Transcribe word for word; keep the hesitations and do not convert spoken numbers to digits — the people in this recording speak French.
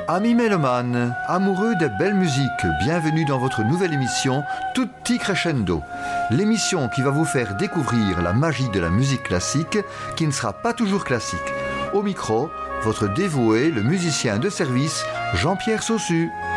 Amis mélomanes, amoureux de belle musique, bienvenue dans votre nouvelle émission Tutti Crescendo. L'émission qui va vous faire découvrir la magie de la musique classique qui ne sera pas toujours classique. Au micro, votre dévoué, le musicien de service, Jean-Pierre Saussu.